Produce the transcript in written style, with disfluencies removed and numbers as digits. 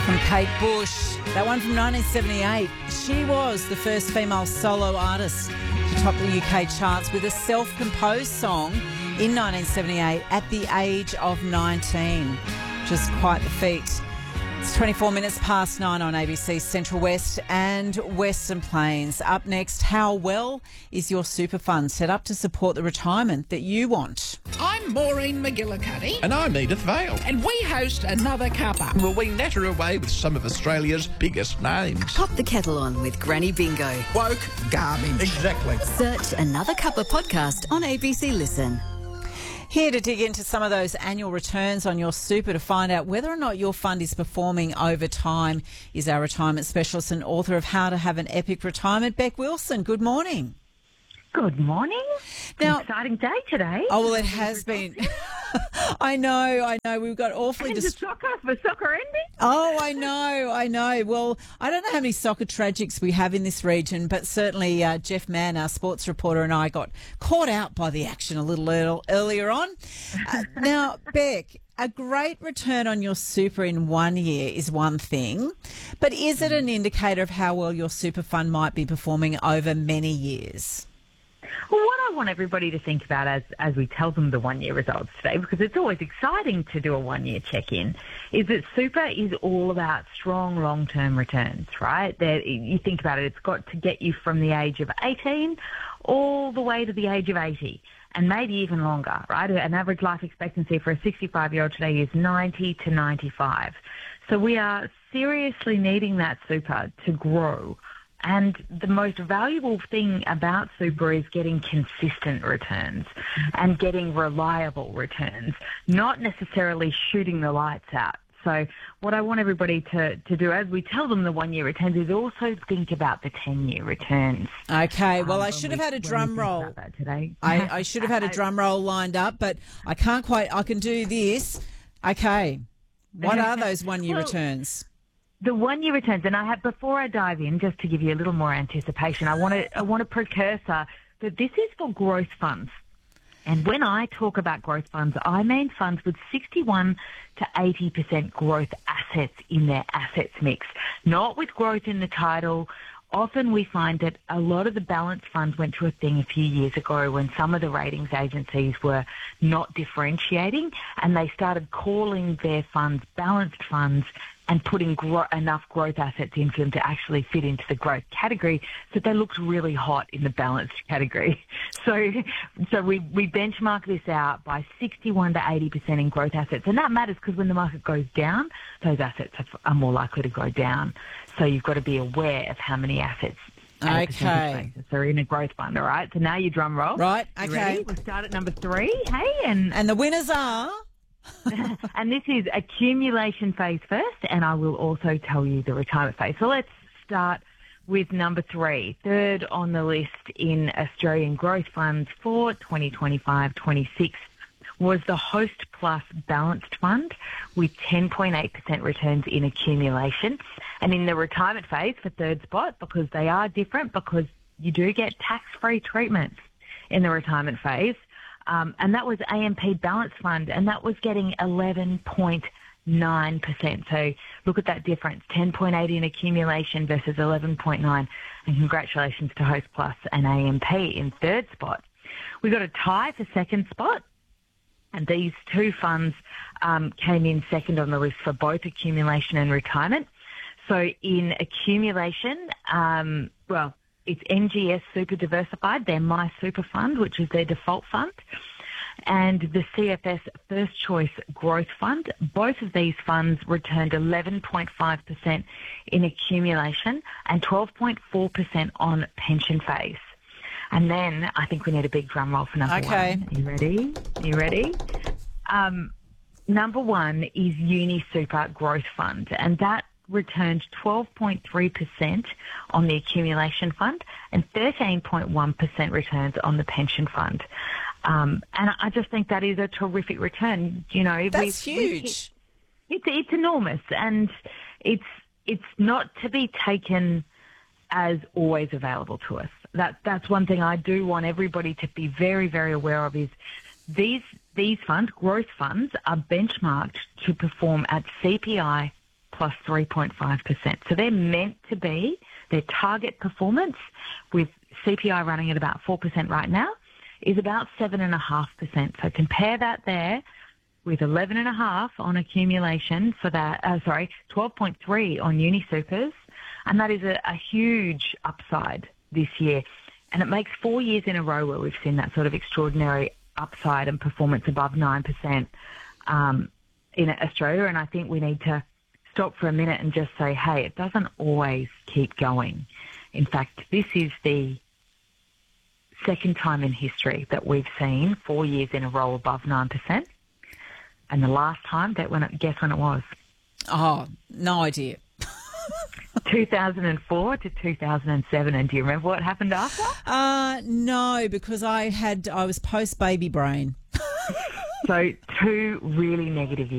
From Kate Bush, that one from 1978. She was the first female solo artist to top the UK charts with a self-composed song in 1978 at the age of 19, which is quite the feat. It's 24 minutes past 9 on ABC Central West and Western Plains. Up next, how well is your super fund set up to support the retirement that you want? I'm Maureen McGillicuddy. And I'm Edith Vale. And we host Another Cuppa. Will we natter away with some of Australia's biggest names? Pop the kettle on with Granny Bingo. Woke garbage. Exactly. Search Another Cuppa podcast on ABC Listen. Here to dig into some of those annual returns on your super to find out whether or not your fund is performing over time is our retirement specialist and author of How to Have an Epic Retirement, Beck Wilson. Good morning. Good morning. Now, exciting day today. Oh, well, it has been. I know. We've got awfully... And soccer ending? Oh, I know. Well, I don't know how many soccer tragics we have in this region, but certainly Jeff Mann, our sports reporter, and I got caught out by the action a little earlier on. Now, Beck, a great return on your super in 1 year is one thing, but is it an indicator of how well your super fund might be performing over many years? Well, what I want everybody to think about as we tell them the 1 year results today, because it's always exciting to do a 1 year check-in, is that super is all about strong long-term returns, right? You think about it, it's got to get you from the age of 18 all the way to the age of 80. And maybe even longer, right? An average life expectancy for a 65-year-old today is 90 to 95. So we are seriously needing that super to grow. And the most valuable thing about super is getting consistent returns and getting reliable returns, not necessarily shooting the lights out. So what I want everybody to do as we tell them the 1 year returns is also think about the 10-year returns. Okay, well, I should have had a drum roll. Today. I should have had a drum roll lined up, but I can't quite. I can do this. Okay. What are those 1 year returns? The 1 year returns, and before I dive in, just to give you a little more anticipation, I want a precursor that this is for growth funds. And when I talk about growth funds, I mean funds with 61 to 80% growth assets in their assets mix, not with growth in the title. Often we find that a lot of the balanced funds went through a thing a few years ago when some of the ratings agencies were not differentiating, and they started calling their funds balanced funds and putting enough growth assets into them to actually fit into the growth category, so they looked really hot in the balanced category. So we benchmark this out by 61 to 80% in growth assets, and that matters because when the market goes down, those assets are more likely to go down. So you've got to be aware of how many assets Okay. So in a growth fund, all right? So now you drum roll. Right, You okay. ready? We'll start at number 3, hey? And the winners are... And this is accumulation phase first, and I will also tell you the retirement phase. So let's start with number 3. Third on the list in Australian growth funds for 2025-26 was the Host Plus Balanced Fund with 10.8% returns in accumulation. And in the retirement phase for third spot, because they are different, because you do get tax-free treatments in the retirement phase, and that was AMP Balanced Fund, and that was getting 11.9%. So look at that difference, 10.8 in accumulation versus 11.9. And congratulations to Host Plus and AMP in third spot. We got a tie for second spot, and these two funds came in second on the list for both accumulation and retirement. So in accumulation, it's NGS Super Diversified, their My Super Fund, which is their default fund, and the CFS First Choice Growth Fund. Both of these funds returned 11.5% in accumulation and 12.4% on pension phase. And then I think we need a big drum roll for number 1. Are you ready? Number 1 is Uni Super Growth Fund, and that returned 12.3% on the accumulation fund and 13.1% returns on the pension fund. And I just think that is a terrific return. You know, that's huge. It's enormous, and it's not to be taken as always available to us. That's one thing I do want everybody to be very, very aware of is these funds, growth funds, are benchmarked to perform at CPI plus 3.5%. So they're meant to be, their target performance with CPI running at about 4% right now is about 7.5%. So compare that there with 11.5 on accumulation for that, 12.3 on uni supers, and that is a huge upside this year. And it makes 4 years in a row where we've seen that sort of extraordinary upside and performance above 9% in Australia. And I think we need to stop for a minute and just say, hey, it doesn't always keep going. In fact, this is the second time in history that we've seen 4 years in a row above 9%. And the last time, guess when it was? Oh, no idea. 2004 to 2007. And do you remember what happened after? No, because I was post-baby brain. So 2 really negative years.